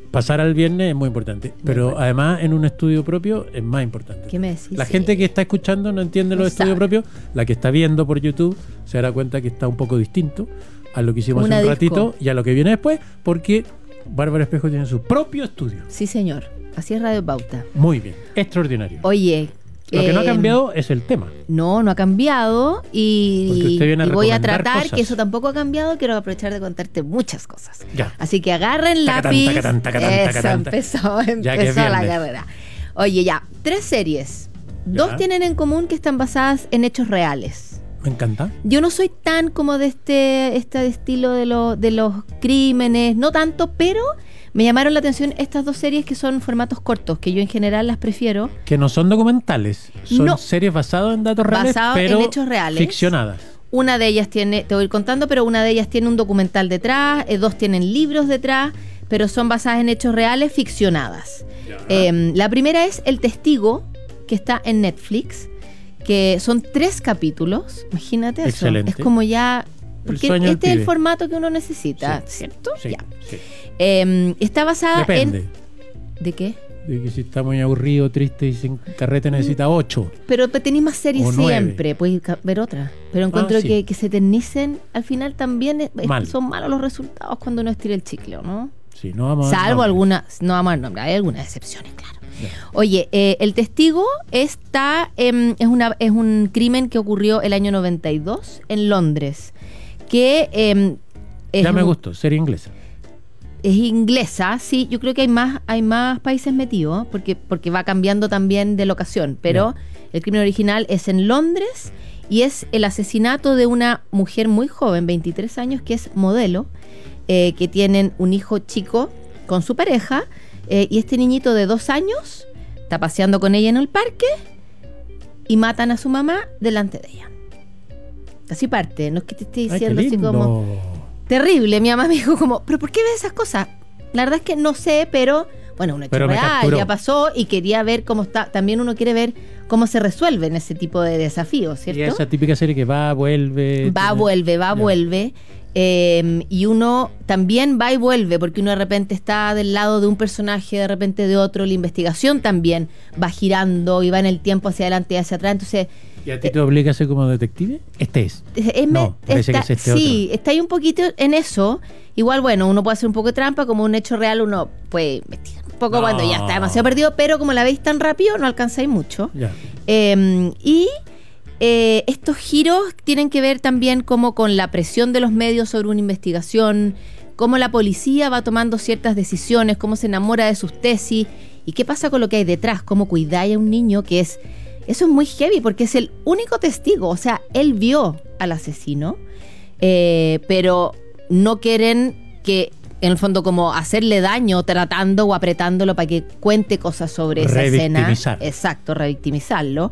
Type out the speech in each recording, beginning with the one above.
pasar al viernes es muy importante. Pero bueno. además en un estudio propio es más importante. ¿Qué me decís? La gente que está escuchando no entiende No los estudios sabe. propios. La que está viendo por YouTube se dará cuenta que está un poco distinto a lo que hicimos Una hace un disco. ratito y a lo que viene después, porque Bárbara Espejo tiene su propio estudio. Sí, señor. Así es Radio Pauta. Muy bien, extraordinario. Oye. Lo que no ha cambiado es el tema. No ha cambiado Porque y usted viene a voy a recomendar tratar cosas. que eso tampoco ha cambiado. Quiero aprovechar de contarte muchas cosas. Ya. Así que agarren Tacatán, lápiz. tacatán, tacatán, Eso, tacatán. empezó Ya que es la viernes. carrera. Oye, ya, 3 series. Ya. 2 tienen en común que están basadas en hechos reales. Me encanta. Yo no soy tan como de este estilo de los crímenes, no tanto, pero me llamaron la atención estas 2 series que son formatos cortos, que yo en general las prefiero. Que no son documentales, son No. series basadas en datos reales, Basadas en pero hechos reales. ficcionadas. Una de ellas tiene, te voy a ir contando, pero una de ellas tiene un documental detrás, 2 tienen libros detrás, pero son basadas en hechos reales ficcionadas. La primera es El Testigo, que está en Netflix, que son 3 capítulos, imagínate eso. Excelente. Es como ya... Porque sueño del este es el pibe. formato que uno necesita, Sí. ¿cierto? Sí, Ya. sí. Está basada Depende. en... ¿De qué? De que si está muy aburrido, triste y sin carrete necesita 8. Pero tenéis más series O 9. siempre, puedes ver otra. Pero encuentro sí. que se eternicen al final también Mal. son malos los resultados cuando uno estira el chicle, ¿no? Sí, no vamos a dar Salvo nombres. algunas, no vamos a nombrar, hay algunas excepciones, claro. Ya. Oye, El Testigo es un crimen que ocurrió el año 92 en Londres, que Ya me gustó, serie inglesa. es inglesa, sí, yo creo que hay más países metidos, porque va cambiando también de locación, pero el crimen original es en Londres y es el asesinato de una mujer muy joven, 23 años, que es modelo, que tienen un hijo chico con su pareja, y este niñito de 2 años está paseando con ella en el parque y matan a su mamá delante de ella. Así parte, no es que te esté Ay, qué diciendo así lindo. como... Terrible, mi mamá me dijo como, ¿pero por qué ves esas cosas? La verdad es que no sé, pero bueno, un hecho Pero me real, capturó. ya pasó y quería ver cómo está. También uno quiere ver cómo se resuelven ese tipo de desafíos, Y ¿cierto? esa típica serie que va, vuelve. Va, Ya. vuelve. Y uno también va y vuelve, porque uno de repente está del lado de un personaje, de repente de otro. La investigación también va girando y va en el tiempo hacia adelante y hacia atrás. Entonces, ¿Y a ti te obliga a ser como detective? Este es. No, parece que es este sí, está ahí un poquito en eso. Igual, bueno, uno puede hacer un poco de trampa, como un hecho real uno puede investigar un poco No. cuando ya está demasiado perdido, pero como la veis tan rápido, no alcanzáis mucho. Ya. Estos giros tienen que ver también como con la presión de los medios sobre una investigación, cómo la policía va tomando ciertas decisiones, cómo se enamora de sus tesis y qué pasa con lo que hay detrás, cómo cuidáis a un niño que es... Eso es muy heavy porque es el único testigo, o sea, él vio al asesino, pero no quieren que, en el fondo, como hacerle daño tratando o apretándolo para que cuente cosas sobre esa escena. Revictimizar. Exacto, revictimizarlo.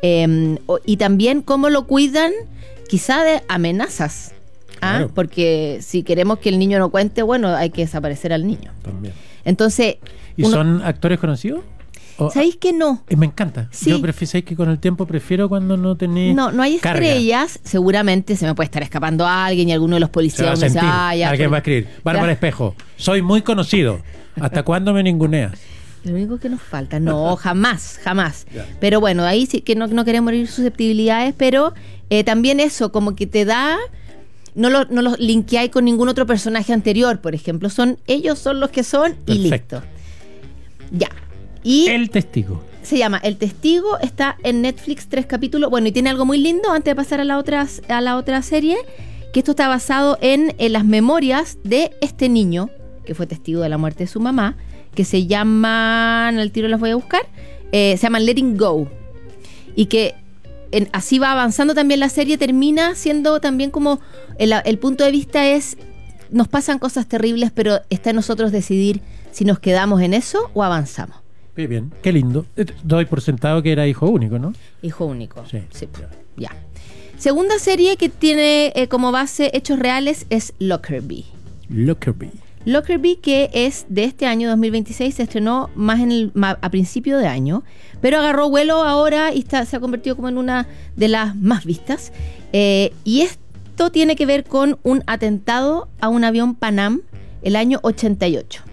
Y también cómo lo cuidan quizá de amenazas. Claro. Porque si queremos que el niño no cuente, bueno, hay que desaparecer al niño. También. Entonces, ¿Y son actores conocidos? O- ¿sabéis que no? Me encanta. Sí. Yo sabéis que con el tiempo prefiero cuando no tenés No hay carga. estrellas. Seguramente se me puede estar escapando a alguien y alguno de los Se va policías a me dice, sentir. ya, Alguien pero- va a escribir. Bárbara Ya. Espejo, soy muy conocido. ¿Hasta cuándo me ninguneas? Lo único que nos falta. No, jamás. Ya. Pero bueno, ahí sí que no queremos herir susceptibilidades, pero también eso, como que te da... No los linkeáis con ningún otro personaje anterior, por ejemplo. Ellos son los que son y Perfecto. listo. Ya. Y El testigo. se llama El Testigo, está en Netflix, 3 capítulos. Bueno, y tiene algo muy lindo antes de pasar a la otra serie, que esto está basado en las memorias de este niño, que fue testigo de la muerte de su mamá, que se llaman, al tiro las voy a buscar, se llaman Letting Go. Y que así va avanzando también la serie, termina siendo también como, el punto de vista es, nos pasan cosas terribles, pero está en nosotros decidir si nos quedamos en eso o avanzamos. Bien, qué lindo. Doy por sentado que era hijo único, ¿no? Hijo único. Sí. Ya. Segunda serie que tiene como base hechos reales es Lockerbie. Lockerbie. Lockerbie, que es de este año 2026, se estrenó a principio de año, pero agarró vuelo ahora y se ha convertido como en una de las más vistas. Y esto tiene que ver con un atentado a un avión Pan Am el año 88.